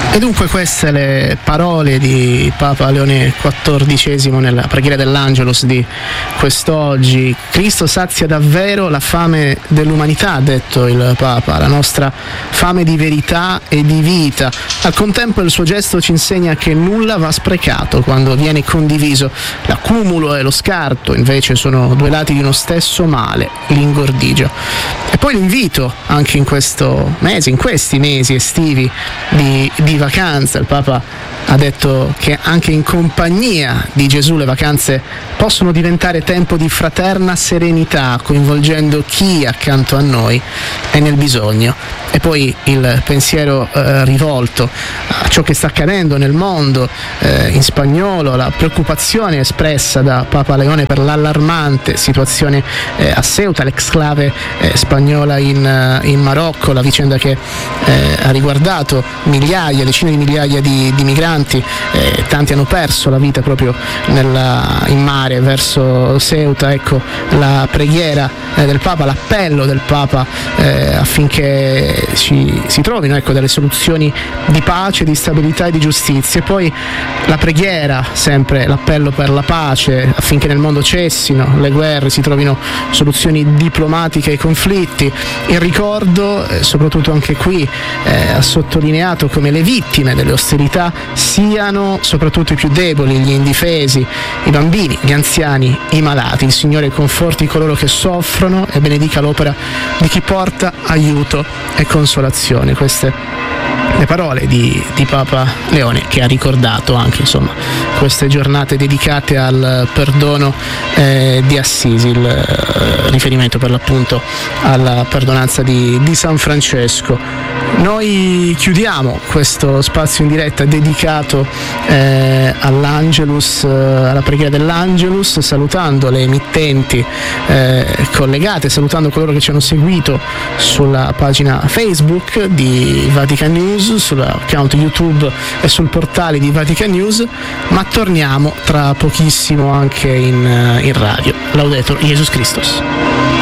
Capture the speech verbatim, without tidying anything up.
E dunque queste le parole di Papa Leone quattordicesimo nella preghiera dell'Angelus di quest'oggi. Cristo sazia davvero la fame dell'umanità, ha detto il Papa, la nostra fame di verità e di vita. Al contempo il suo gesto ci insegna che nulla va sprecato quando viene condiviso. L'accumulo e lo scarto invece sono due lati di uno stesso male, l'ingordigio. E poi l'invito anche in questo mese, in questi mesi estivi di, di vacanza. Il Papa ha detto che anche in compagnia di Gesù le vacanze possono diventare tempo di fraterna serenità, coinvolgendo chi accanto a noi è nel bisogno. E poi il pensiero eh, rivolto a ciò che sta accadendo nel mondo, eh, in spagnolo, la preoccupazione espressa da Papa Leone per l'allarmante situazione eh, a Ceuta, l'exclave eh, spagnola in, in Marocco, la vicenda che eh, ha riguardato migliaia, decine di migliaia di, di migranti, eh, tanti hanno perso la vita proprio nella, in mare verso Ceuta. Ecco la preghiera eh, del Papa, l'appello del Papa eh, affinché ci, si trovino ecco, delle soluzioni di pace, di stabilità e di giustizia. E poi la preghiera, sempre l'appello per la pace affinché nel mondo cessino le guerre, si trovino soluzioni diplomatiche ai conflitti. Il ricordo, eh, soprattutto anche qui, eh, ha sottolineato come le vittime delle ostilità siano soprattutto i più deboli, gli indifesi, i bambini, gli anziani, i malati. Il Signore conforti coloro che soffrono e benedica l'opera di chi porta aiuto e consolazione. Queste le parole di, di Papa Leone, che ha ricordato anche insomma queste giornate dedicate al perdono eh, di Assisi, il eh, riferimento per l'appunto alla perdonanza di, di San Francesco. Noi chiudiamo questo spazio in diretta dedicato eh, all'Angelus, eh, alla preghiera dell'Angelus, salutando le emittenti eh, collegate, salutando coloro che ci hanno seguito sulla pagina Facebook di Vatican News, sull'account YouTube e sul portale di Vatican News, ma torniamo tra pochissimo anche in, in radio. Laudetur Jesus Christus.